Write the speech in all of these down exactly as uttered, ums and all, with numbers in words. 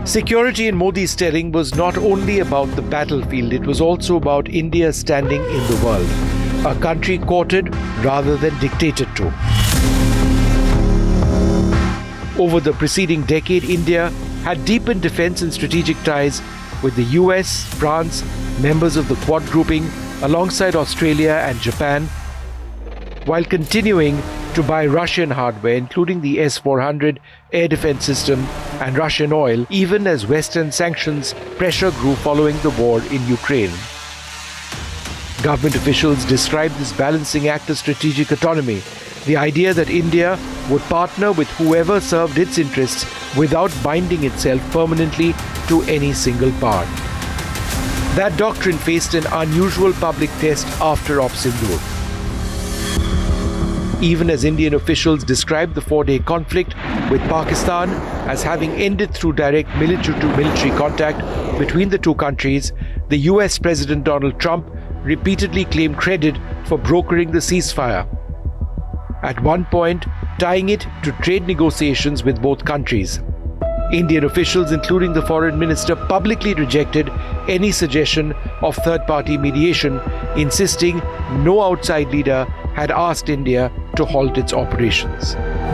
Security in Modi's telling was not only about the battlefield, it was also about India's standing in the world, a country courted rather than dictated to. Over the preceding decade, India had deepened defense and strategic ties with the U S, France, members of the Quad grouping, alongside Australia and Japan, while continuing to buy Russian hardware, including the S four hundred air defense system and Russian oil, even as Western sanctions pressure grew following the war in Ukraine. Government officials described this balancing act as strategic autonomy, the idea that India would partner with whoever served its interests without binding itself permanently to any single power. That doctrine faced an unusual public test after Operation Sindoor. Even as Indian officials described the four-day conflict with Pakistan as having ended through direct military-to-military contact between the two countries, the U S President Donald Trump repeatedly claimed credit for brokering the ceasefire, at one point tying it to trade negotiations with both countries. Indian officials, including the foreign minister, publicly rejected any suggestion of third-party mediation, insisting no outside leader had asked India to halt its operations.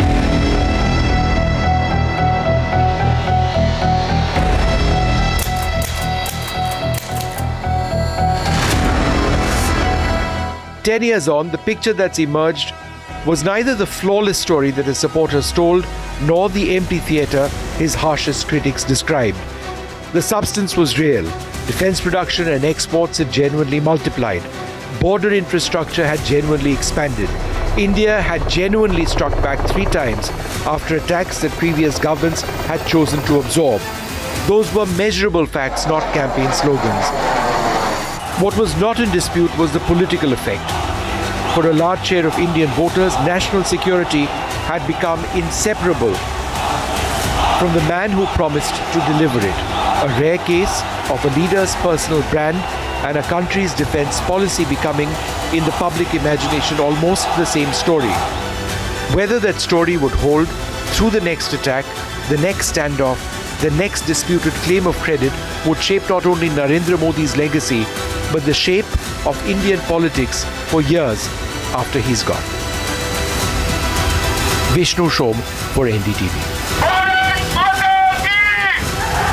Ten years on, the picture that's emerged was neither the flawless story that his supporters told, nor the empty theatre his harshest critics described. The substance was real. Defence production and exports had genuinely multiplied. Border infrastructure had genuinely expanded. India had genuinely struck back three times after attacks that previous governments had chosen to absorb. Those were measurable facts, not campaign slogans. What was not in dispute was the political effect. For a large share of Indian voters, national security had become inseparable from the man who promised to deliver it. A rare case of a leader's personal brand and a country's defense policy becoming, in the public imagination, almost the same story. Whether that story would hold through the next attack, the next standoff, the next disputed claim of credit would shape not only Narendra Modi's legacy, but the shape of Indian politics for years after he's gone. Vishnu Shom for N D T V.